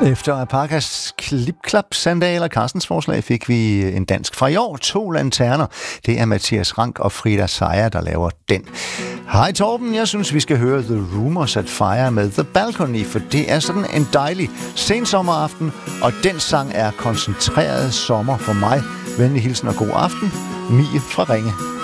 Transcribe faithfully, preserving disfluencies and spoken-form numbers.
Efter Apakas klip-klap-sandaler Carstens forslag fik vi en dansk fra i år, To Lanterner. Det er Mathias Rank og Frida Sejer, der laver den. Hej Torben, jeg synes vi skal høre The Rumors at Fire med The Balcony, for det er sådan en dejlig sensommeraften, og den sang er koncentreret sommer for mig. Venlig hilsen og god aften, Mie fra Ringe.